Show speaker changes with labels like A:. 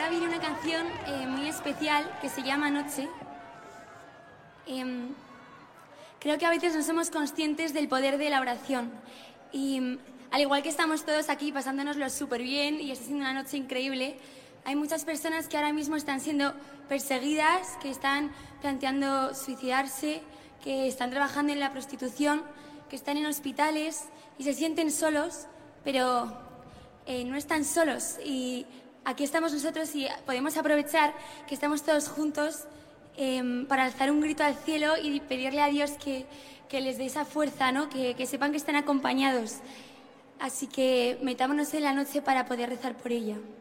A: ahora viene una canción muy especial que se llama Noche. Creo que a veces no somos conscientes del poder de la oración. Y al igual que estamos todos aquí pasándonoslo súper bien y está siendo una noche increíble, hay muchas personas que ahora mismo están siendo perseguidas, que están planteando suicidarse, que están trabajando en la prostitución, que están en hospitales y se sienten solos, pero no están solos. Y aquí estamos nosotros y podemos aprovechar que estamos todos juntos para alzar un grito al cielo y pedirle a Dios que les dé esa fuerza, ¿no? Que sepan que están acompañados. Así que metámonos en la noche para poder rezar por ella.